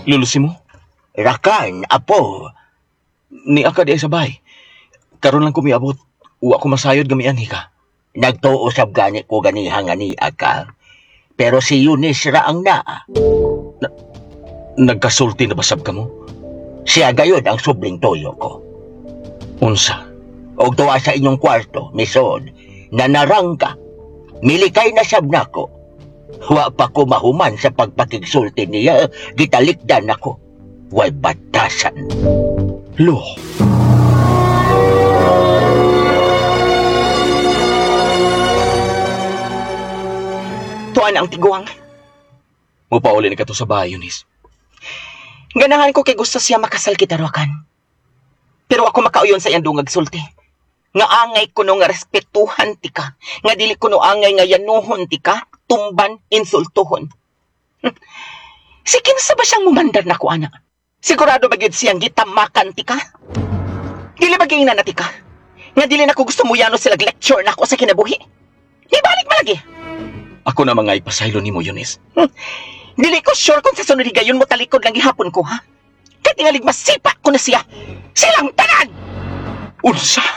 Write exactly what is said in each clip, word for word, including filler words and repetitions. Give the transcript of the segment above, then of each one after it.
Lulusi mo? Rakan, apo. Ni aka di ay sabay. Karon lang kumiabot. Uwa ko masayod gamian hika. Nagtuusab gani ko ganihang ani aka. Pero si Eunice ra ang naa. Nagkasulti na basab ka mo? Siya gayod ang subling toyo ko. Unsa? Og tuwa sa inyong kwarto, misod, na narangka. Milikay na sab nako. Wa pa ko mahuman sa pagpakigsulti niya, gitalikdan ako. Way batasan. Lo. Tuan ang tiguang. Mupauli ni ka to sa bahay, Eunice. Ganahan ko kay gusto siya makasal kita, Rakan. Pero ako makauyon sa iyang dungag sulti. Nga angay ko no nga respetuhan ti ka. Nga dili ko no angay nga yanuhon ti ka. Tumban, insultuhon. Hm. Si kinsa ba siyang mumandar na ko, anak? Sigurado ba gid siyang gitamakan ti ka? Dili ba gayna na ti ka? Nga dili na ko gusto mo yano sila lecture na ako sa kinabuhi. Di balik malagi. Ako na mga ipasaylo ni mo, Eunice. Hm. Dili ko sure kung sa sunod higayon mo talikod lang gihapon ko, ha? Kaya tingalig masipa ko na siya. Silang tanan! Unsa?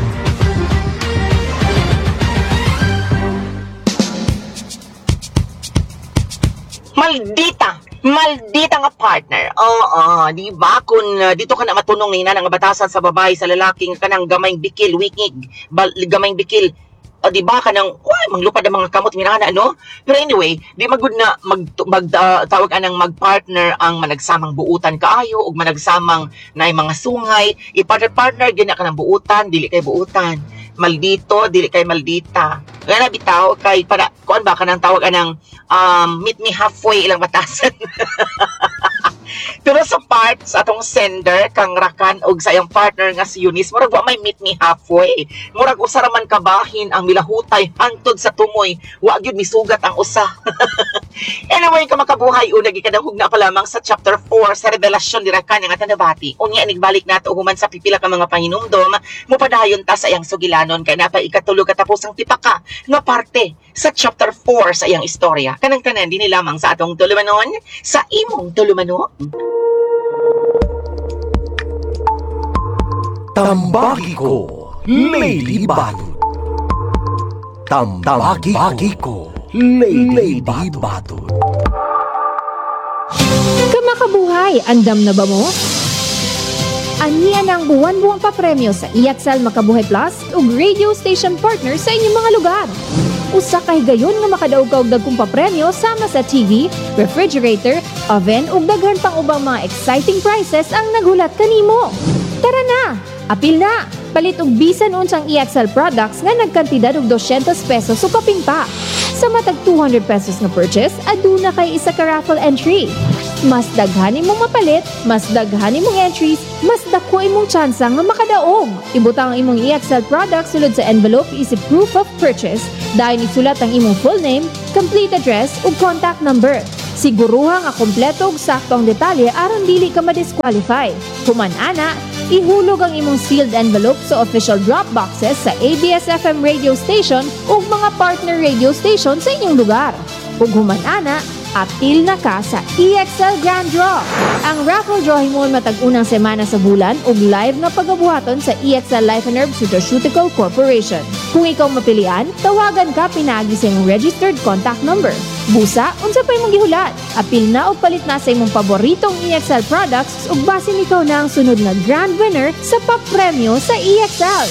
Maldita! Maldita nga partner. Oo, di ba? Kung uh, dito ka na matunong nina nga batasan sa babae sa lalaki nga kanang gamayng bikil, wikig, bal, gamayng bikil. O di ba ka nang, uy, manglupad ang mga kamot minana, no? Pero anyway, di magud na mag, mag uh, tawag anang magpartner ang managsamang buutan kaayo ug managsamang naay mga sungay, ipartner-partner gina ka ng buutan, dili kay buutan. Maldito, dili kay maldita. Nga bitaw kay para kuan ba kanang tawag anang um, meet me halfway ilang batasan. Pero sa part sa atong sender kang Rakan og sa iyang partner nga si Eunice, murag wa may meet me halfway. Murag usa ra man kabahin ang milahutay hangtod sa tumoy, wa gyud misugat ang usa. Anyway, ka makabuhay una gikadahog na pa lamang sa chapter four sa revelasyon ni Rakan nga tanabati. Unya nigbalik nato human sa pipila ka mga pahinumdom, mupadayon ta sa iyang sugilanon kay napay ikatulo katapusang tipaka nga parte sa chapter four sa iyang istorya. Kanang tanan dinhi lamang sa atong tulumanon sa imong tulumanon. Tambagi ko, Lady Batot. Tambagi ko, Lady Batot. Kamakabuhay, andam na ba mo? Aniya ng buwan-buwang papremyo sa E X L Makabuhay Plus ug radio station partner sa inyong mga lugar. Usa kay gayon nga makadaog ka og dagkong papremyo sama sa T V, refrigerator, oven ug daghan pang ubang mga exciting prizes ang naghulat kanimo. Tara na! Apil na! Palit og bisan unsang E X L products nga nagkantidad og two hundred pesos o kaping pa. Sa matag two hundred pesos na purchase, aduna kay isa ka raffle entry. Mas daghan imong mapalit, mas daghan imong entries, mas dako imong tsansa nga makadaog. Ibutang ang imong E X L products sulod sa envelope isip proof of purchase. Dahil isulat ang imong full name, complete address ug contact number. Siguruha nga kompleto ug sakto ang detalye aron dili ka ma-disqualify. Human ana, ihulog ang imong sealed envelope sa official drop boxes sa A B S F M radio station ug mga partner radio station sa inyong lugar. Ug human ana, apil na ka sa E X L Grand Draw. Ang raffle draw himon matag unang semana sa bulan ug live na pagabuhaton sa E X L Life and Herb Nutraceutical Corporation. Kung ikaw mapilian, tawagan ka pinaagi sa imong registered contact number. Busa, unsa pa imong gihulat? Apil na o palit na sa imong paboritong E X L products ug basin ikaw na ang sunod na grand winner sa papremyo sa E X L.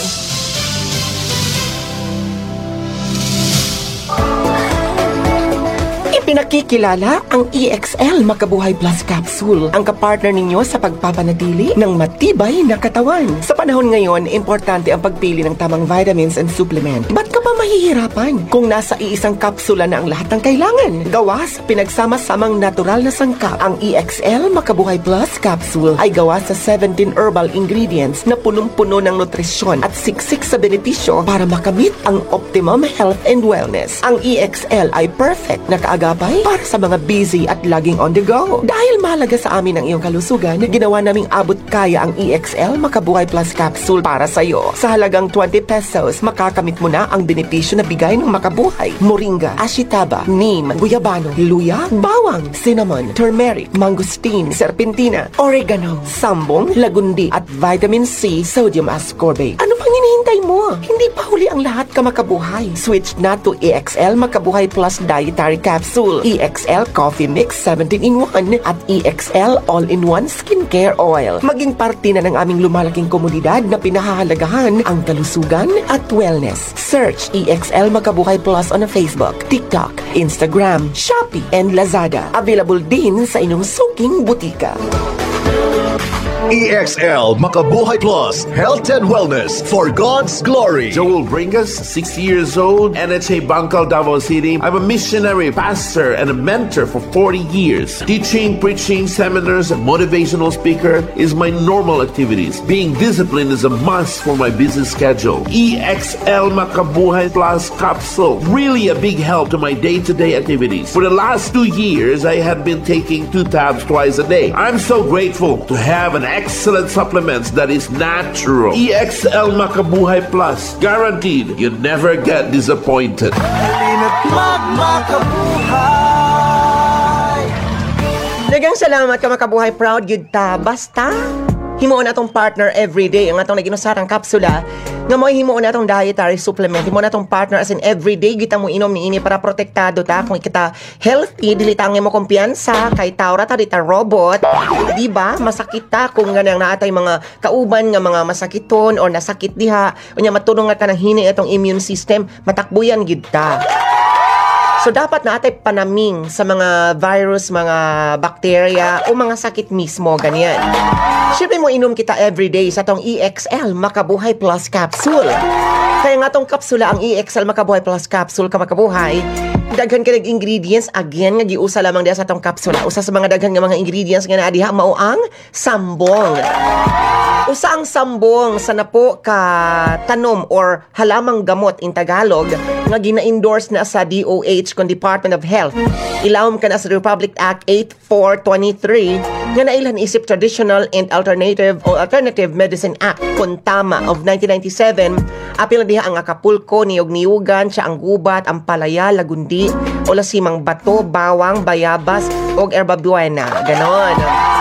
Pinakikilala ang E X L Makabuhay Plus Capsule, ang kapartner ninyo sa pagpapanatili ng matibay na katawan. Sa panahon ngayon, importante ang pagpili ng tamang vitamins and supplement. Ba't ka pa mahihirapan kung nasa iisang kapsula na ang lahat ng kailangan? Gawa sa pinagsama-samang natural na sangkap, ang E X L Makabuhay Plus Capsule ay gawa sa seventeen herbal ingredients na punong-puno ng nutrisyon at siksik sa benepisyo para makamit ang optimum health and wellness. Ang E X L ay perfect na kaagap gabay para sa mga busy at laging on the go. Dahil mahalaga sa amin ang iyong kalusugan, ginawa naming abot kaya ang E X L Makabuhay Plus Capsule para sa iyo. Sa halagang twenty pesos, makakamit mo na ang benepisyo na bigay ng Makabuhay. Moringa, ashitaba, neem, guyabano, luya, bawang, cinnamon, turmeric, mangosteen, serpentina, oregano, sambong, lagundi, at vitamin C, sodium ascorbate. Ano pang hinihintay mo? Hindi pa huli ang lahat ka Makabuhay. Switch na to E X L Makabuhay Plus Dietary Capsule, E X L Coffee Mix seventeen in one, at E X L All-in-One Skincare Oil. Maging parte na ng aming lumalaking komunidad na pinahahalagahan ang kalusugan at wellness. Search E X L Makabuhay Plus on Facebook, TikTok, Instagram, Shopee, and Lazada. Available din sa inyong suking butika. E X L Makabuhay Plus, health and wellness for God's glory. Joel Bringas, sixty years old, N H A Bangkal, Davao City. I'm a missionary, pastor, and a mentor for forty years. Teaching, preaching, seminars, and motivational speaker is my normal activities. Being disciplined is a must for my busy schedule. E X L Makabuhay Plus Capsule, really a big help to my day-to-day activities. For the last two years, I have been taking two tabs twice a day. I'm so grateful to have an excellent supplements that is natural. E X L Makabuhay Plus, guaranteed you never get disappointed. Dagang salamat ka Makabuhay, proud yun ta. Basta himuon atong partner everyday ang atong naginusarang kapsula nga mo himuon atong dietary supplement. Himuon atong partner as in everyday kita mo inom ni ini para protektado ta kung kita healthy, dili ta mo kumpiyansa kay taura ta dita robot. Di ba? Masakit ta kung ganang naatay mga kauban nga mga masakiton or nasakit diha unya matulong nga kanang hini atong immune system, matakbuyan gid ta. So, dapat na atay panaming sa mga virus, mga bacteria, o mga sakit mismo, ganyan. Siyempre mo inom kita everyday sa tong E X L Makabuhay Plus Capsule. Kaya nga tong kapsula, ang E X L Makabuhay Plus Capsule ka Makabuhay, daghan ka ingredients, again, nga giusa lamang diha sa tong kapsula. Usa sa mga daghan nga mga ingredients nga naa diha, mao ang sambong. Usa ang sambong sa napo ka tanom or halamang gamot in Tagalog nga gina-endorse na sa D O H kung Department of Health. Ilawom ka na sa Republic Act eighty-four twenty-three nga nailan isip Traditional and Alternative o Alternative Medicine Act kung tama of nineteen ninety-seven. Apil na diha ang Acapulco, niyog niyugan, siya ang gubat, ang palaya, lagundi, o lasimang bato, bawang, bayabas, o herba buena. Ganon.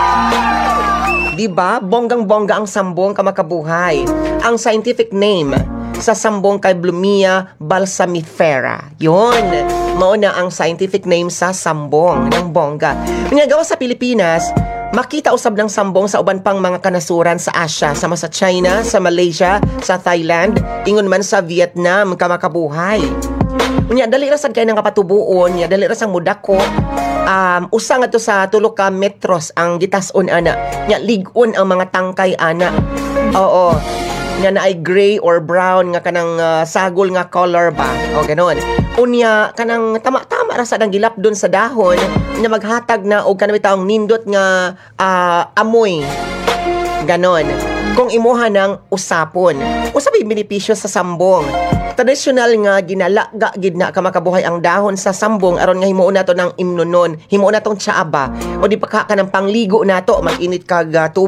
Diba? Bonggang-bongga ang sambong ka Makabuhay. Ang scientific name sa sambong kay Blumia balsamifera. Yun. Mauna ang scientific name sa sambong ng bongga. Minagawa sa Pilipinas, makita usab ng sambong sa uban pang mga kanasuran sa Asia, sama sa China, sa Malaysia, sa Thailand, ingon man sa Vietnam ka Makabuhay. Unya dali ra sad kay nang kapatubuon, nya dali ra sang mudako. Um, usa nga to sa tulo ka metros ang gitas-on ana. Nya lig-on ang mga tangkay ana. Oo. Nga na ay gray or brown nga kanang uh, sagol nga color ba. O ganon. Unya kanang tama-tama ra sad ang gilap dun sa dahon nya maghatag na og kanang taong nindot nga uh, amoy. Ganon. Kung imuha ng usapon. Usabay benepisyo sa sambong. Traditional nga ginalaga gid na ka Makabuhay ang dahon sa sambong aron nga himuon nato ng imnonon, himuon natong tsaaba o di pa ka kanang pangligo nato mag-init kag uh, tubig